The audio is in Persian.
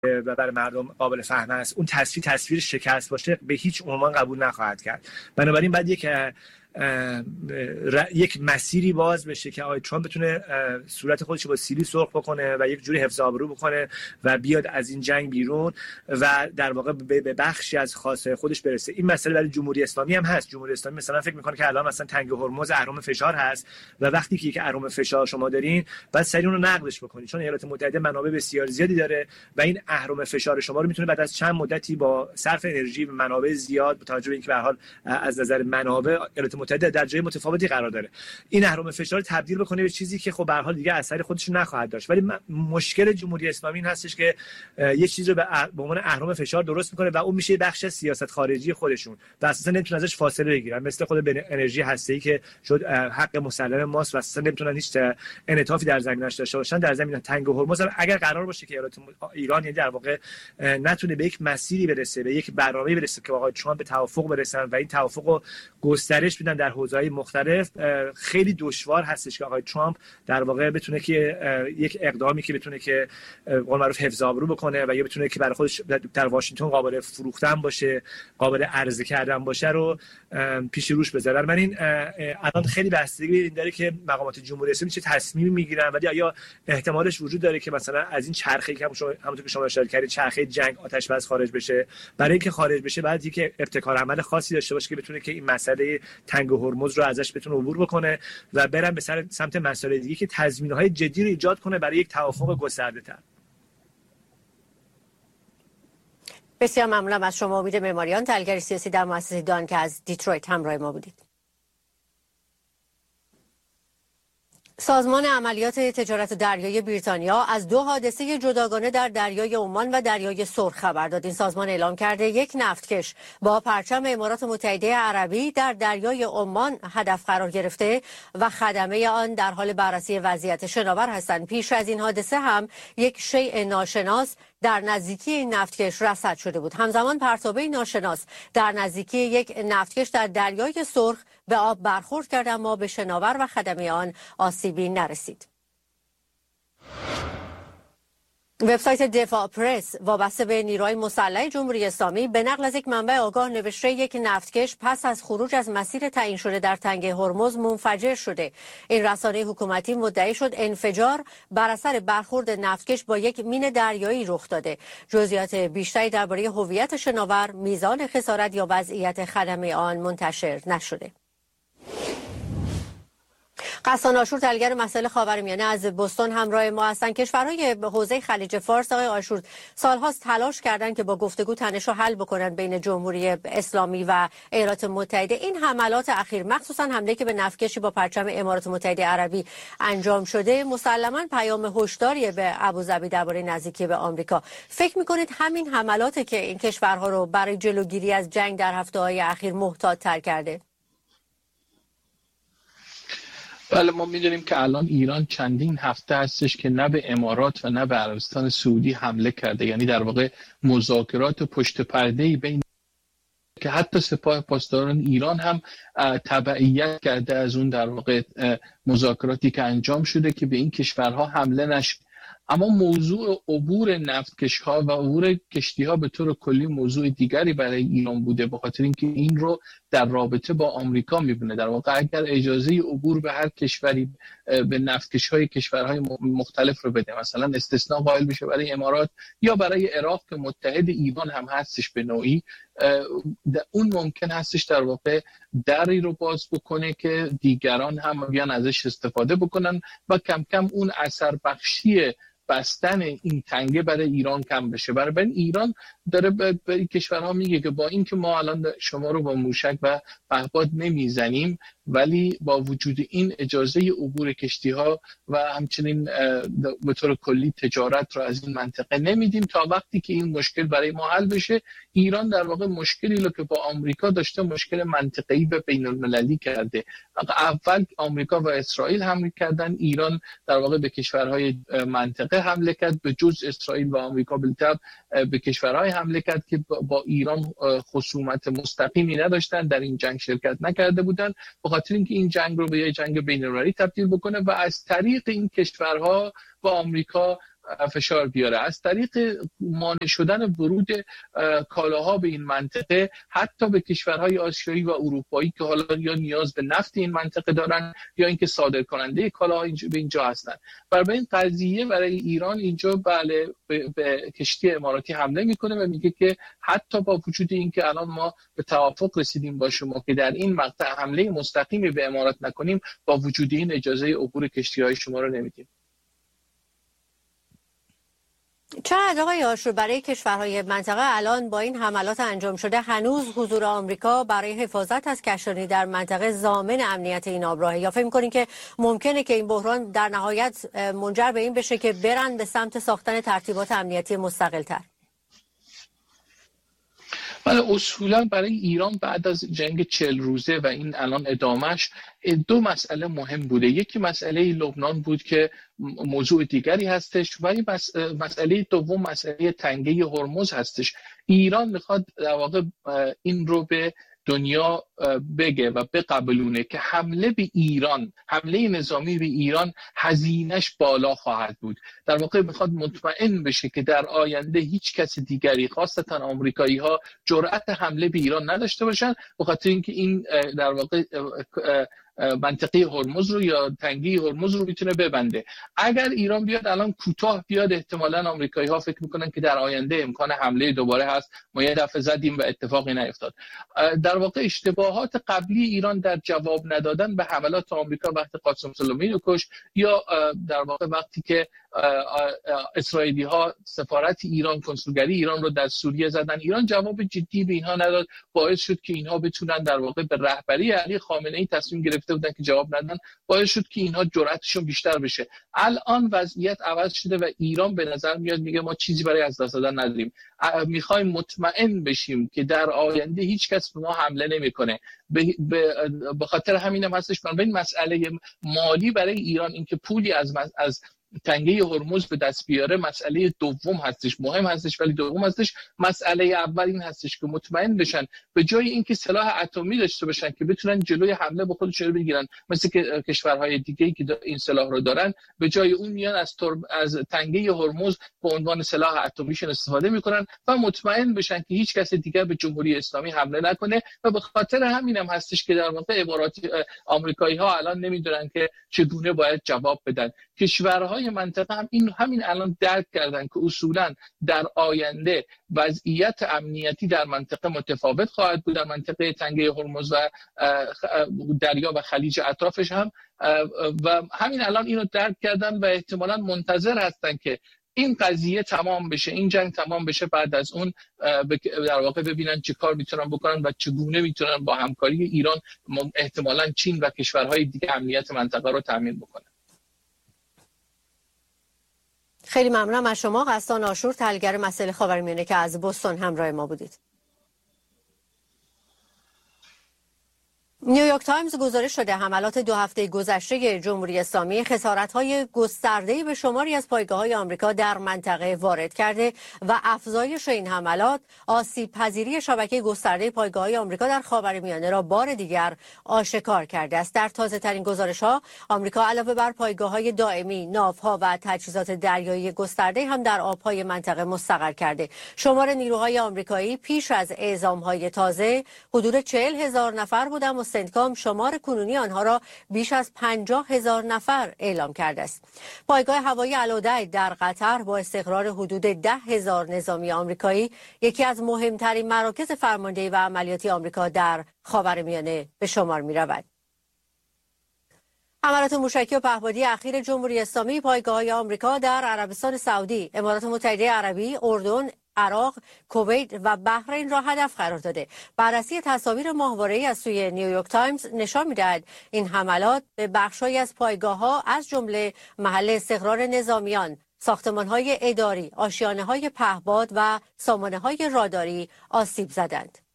و برای مردم قابل فهم است، اون تصویر شکست باشه به هیچ عنوان قبول نخواهد کرد. بنابراین بعد یک مسیری باز بشه که آقای ترامپ بتونه صورت خودش با سیلی سرخ بکنه و یک جوری حفظ آبرو بکنه و بیاد از این جنگ بیرون و در واقع به بخشی از خواستهای خودش برسه. این مسئله برای جمهوری اسلامی هم هست. جمهوری اسلامی مثلا فکر میکنه که الان مثلا تنگ هرمز اهرم فشار هست و وقتی که یک اهرم فشار شما دارین بعد سریع اون رو نقدش بکنید، چون ایالات متحده منابع بسیار زیادی داره و این اهرم فشار شما رو میتونه بعد از چند مدتی با صرف انرژی و منابع زیاد با توجه به اینکه به هر حال از نظر منابع ایالات متحده در جای متفاوتی قرار داره، این اهرم فشار تبدیل بکنه به چیزی که خب به هر حال دیگه اثر خودش رو نخواهد داشت. ولی مشکل جمهوری اسلامی این هستش که یه چیز رو به عنوان اهرم فشار درست میکنه و اون میشه بخش از سیاست خارجی خودشون و اساسا نمیتونن ازش فاصله بگیرن، مثل خود انرژی هسته‌ای که شد حق مسلم ماست و اساسا نمیتونن هیچ انعطافی در زمینش داشته باشن. در زمین تنگ هرمز اگر قرار باشه که ایران یعنی در واقع نتونه به یک مسیری برسه، به یک برنامه‌ای برسه که آقای ترامپ به توافق برسن و این توافق رو گسترش بدن در حوزه‌های مختلف، خیلی دشوار هستش که آقای ترامپ در واقع بتونه که یک اقدامی که بتونه که قول معروف حفظ آبرو بکنه و یا بتونه که برای خودش در واشنگتن قابل فروختن باشه، قابل عرضه کردن باشه رو پیش روش بذاره. من این الان خیلی بستگی این داره که مقامات جمهوری اسلامی چه تصمیمی میگیرن، ولی آیا احتمالش وجود داره که مثلا از این چرخه‌ای که همونطور که شما اشاره کردید چرخه جنگ آتش بس خارج بشه. برای اینکه خارج بشه بعد اینکه ابتکار عمل خاصی داشته باشه که بتونه که این مسئله تنگ هرمز رو ازش بتونه عبور بکنه و برن به سمت مسائل دیگه که تضمین‌های جدی رو ایجاد کنه برای یک توافق گسترده‌تر. بسیار ممنونم از شما امید معماریان، تحلیلگر سیاسی در مؤسسه دان که از دیترویت همراه ما بودید. سازمان عملیات تجارت دریایی بریتانیا از 2 حادثه جداگانه در دریای عمان و دریای سرخ خبر داد. این سازمان اعلام کرده یک نفتکش با پرچم امارات متحده عربی در دریای عمان هدف قرار گرفته و خدمه آن در حال بررسی وضعیت شناور هستند. پیش از این حادثه هم یک شیء ناشناس در نزدیکی این نفتکش رصد شده بود. همزمان پرتابه ناشناس در نزدیکی یک نفتکش در دریای سرخ به آب برخورد کرد اما به شناور و خدمه آن آسیبی نرسید. وبسایت دفاع پرس وابسته به نیروهای مسلح جمهوری اسلامی به نقل از یک منبع آگاه نوشته یک نفتکش پس از خروج از مسیر تعیین شده در تنگه هرمز منفجر شده. این رسانه حکومتی مدعی شد انفجار بر اثر برخورد نفتکش با یک مین دریایی رخ داده. جزئیات بیشتری درباره هویت شناور، میزان خسارت یا وضعیت خدمه آن منتشر نشده. غسان آشور تحلیلگر مسائل خاورمیانه از بوستون همراه ما هستند. کشورهای حوزه خلیج فارس آقای آشور سالهاست تلاش کردند که با گفتگو تنش‌ها حل بکنند بین جمهوری اسلامی و ایالات متحده. این حملات اخیر مخصوصا حمله که به نفتکشی با پرچم امارات متحده عربی انجام شده مسلماً پیام هشداری به ابوظبی درباره نزدیکی به آمریکا. فکر می‌کنید همین حملاتی که این کشورها رو برای جلوگیری از جنگ در هفته‌های اخیر محتاط‌تر کرده؟ بله، ما می‌دونیم که الان ایران چندین هفته هستش که نه به امارات و نه به عربستان سعودی حمله کرده، یعنی در واقع مذاکرات پشت پرده‌ای بین که حتی سپاه پاسداران ایران هم تبعیت کرده از اون در واقع مذاکراتی که انجام شده که به این کشورها حمله نشه. اما موضوع عبور نفتکش‌ها و عبور کشتی‌ها به طور کلی موضوع دیگری برای ایران بوده، به خاطر اینکه این رو در رابطه با آمریکا می‌بینه. در واقع اگر اجازه عبور به هر کشوری به نفتکش‌های کشورهای مختلف رو بده، مثلا استثناء قائل بشه برای امارات یا برای عراق که متحد ایران هم هستش به نوعی، اون ممکن هستش در واقع دری رو باز بکنه که دیگران هم بیان ازش استفاده بکنن و کم کم اون اثر بخشی بستن این تنگه برای ایران کم بشه. برای ایران داره به کشورها میگه که با اینکه ما الان شما رو با موشک و پهپاد نمیزنیم، ولی با وجود این اجازه عبور کشتی‌ها و همچنین به طور کلی تجارت رو از این منطقه نمیدیم تا وقتی که این مشکل برای ما حل بشه. ایران در واقع مشکلی رو که با آمریکا داشته مشکل منطقه‌ای به بین‌المللی کرده. اول آمریکا و اسرائیل حمله کردن، ایران در واقع به کشورهای منطقه حمله کرد، به جز اسرائیل و آمریکا بالتبع به کشورهای حمله کرد که با ایران خصومت مستقیمی نداشتن، در این جنگ شرکت نکرده بودن، به خاطر اینکه این جنگ رو به یه جنگ بین‌المللی تبدیل بکنه و از طریق این کشورها با آمریکا فشار بیاره، از طریق مانع شدن ورود کالاها به این منطقه، حتی به کشورهای آسیایی و اروپایی که حالا یا نیاز به نفت این منطقه دارن یا اینکه صادر کننده کالاها به اینجا هستن. برای این قضیه برای ایران اینجا بله به کشتی اماراتی حمله میکنه و میگه که حتی با وجود اینکه الان ما به توافق رسیدیم با شما که در این مقطع حمله مستقیمی به امارات نکنیم، با وجود این اجازه عبور کشتی‌های شما رو نمیدیم. چقدر آقای آشور برای کشورهای منطقه الان با این حملات انجام شده هنوز حضور آمریکا برای حفاظت از کشتیرانی در منطقه ضامن امنیت این آبراهه، یا فکر می‌کنین که ممکنه که این بحران در نهایت منجر به این بشه که برن به سمت ساختن ترتیبات امنیتی مستقل‌تر؟ ولی اصولا برای ایران بعد از جنگ 40 روزه و این الان ادامهش دو مسئله مهم بوده. یکی مسئله لبنان بود که موضوع دیگری هستش، ولی مسئله دوم مسئله تنگه هرمز هستش. ایران میخواد در واقع این رو به دنیا بگه و بقبلونه که حمله به ایران، حمله نظامی به ایران هزینه‌اش بالا خواهد بود. در واقع میخواد مطمئن بشه که در آینده هیچ کس دیگری، خاصتا آمریکایی‌ها، جرأت حمله به ایران نداشته باشن، به خاطر اینکه این در واقع منطقه هرمز رو یا تنگه هرمز رو میتونه ببنده. اگر ایران بیاد الان کوتاه بیاد، احتمالاً آمریکایی‌ها فکر میکنن که در آینده امکان حمله دوباره هست، ما یه دفعه زدیم و اتفاقی نیفتاد. در واقع اشتباهات قبلی ایران در جواب ندادن به حملات آمریکا وقتی قاسم سلیمانی رو کشت، یا در واقع وقتی که اسرائیلی‌ها سفارت ایران، کنسولگری ایران رو در سوریه زدن، ایران جواب جدی به اینها نداد، باعث شد که اینها بتونن در واقع به رهبری علی خامنه‌ای تصمیم گرفته بودن که جواب ندن، باعث شد که اینها جرأتشون بیشتر بشه. الان وضعیت عوض شده و ایران به نظر میاد میگه ما چیزی برای از دست دادن نداریم، میخوایم مطمئن بشیم که در آینده هیچ کس به ما حمله نمیکنه. به خاطر همینم هستش من این مسئله مالی برای ایران، اینکه پولی از تنگه هرمز به دست بیاره، مسئله دوم هستش، مهم هستش، ولی دوم هستش. مسئله اول این هستش که مطمئن بشن به جای اینکه سلاح اتمی داشته باشن که بتونن جلوی حمله به خودشون رو بگیرن، مثل که کشورهای دیگه‌ای که این سلاح رو دارن، به جای اون میان از تنگه هرمز به عنوان سلاح اتمیشون استفاده میکنن و مطمئن بشن که هیچ کس دیگر به جمهوری اسلامی حمله نکنه. و به خاطر همینم هستش که در واقع آمریکایی‌ها الان نمیدونن که چگونه باید جواب بدن. کشورهای منطقه هم همین الان درک کردن که اصولا در آینده وضعیت امنیتی در منطقه متفاوت خواهد بود، در منطقه تنگه هرمز و دریا و خلیج اطرافش هم، و همین الان اینو درک کردن و احتمالاً منتظر هستن که این قضیه تمام بشه، این جنگ تمام بشه، بعد از اون در واقع ببینن چه کار میتونن بکنن و چگونه میتونن با همکاری ایران، احتمالاً چین و کشورهای دیگه امنیت منطقه رو تامین بکنن. خیلی ممنونم از شما غسان آشور، تحلیلگر مسائل خاورمیانه که از بوستون همراه ما بودید. نیویورک تایمز گزارش شده حملات 2 هفته گذشته جمهوری اسلامی خسارت‌های گسترده‌ای به شماری از پایگاه‌های آمریکا در منطقه وارد کرده و افزایش این حملات آسیب‌پذیری شبکه گسترده پایگاه‌های آمریکا در خاورمیانه را بار دیگر آشکار کرده است. در تازه‌ترین گزارش‌ها آمریکا علاوه بر پایگاه‌های دائمی، ناوها و تجهیزات دریایی گسترده هم در آب‌های منطقه مستقر کرده. شمار نیروهای آمریکایی پیش از اعزام‌های تازه حدود 40,000 نفر بودند. سنتکام شمار کنونی آنها را بیش از 50,000 نفر اعلام کرده است. پایگاه هوایی الوداع در قطر با استقرار حدود 10,000 نظامی آمریکایی یکی از مهمترین مراکز فرماندهی و عملیاتی آمریکا در خاورمیانه به شمار می رود. حملات موشکی و پهپادی اخیر جمهوری اسلامی پایگاه‌های آمریکا در عربستان سعودی، امارات متحده عربی، اردن، عراق، کویت و بحرین را هدف قرار داده. بررسی تصاویر ماهواره‌ای از سوی نیویورک تایمز نشان می‌دهد این حملات به بخش‌هایی از پایگاه‌ها از جمله محل استقرار نظامیان، ساختمان‌های اداری، آشیانه‌های پهپاد و سامانه‌های راداری آسیب زدند.